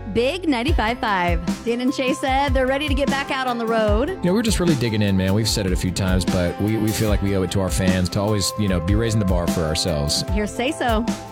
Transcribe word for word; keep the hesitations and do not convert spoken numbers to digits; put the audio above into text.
Big ninety-five point five. Dan and Shay said they're ready to get back out on the road. You know, we're just really digging in, man. We've said it a few times, but we, we feel like we owe it to our fans to always, you know, be raising the bar for ourselves. Here's Say So.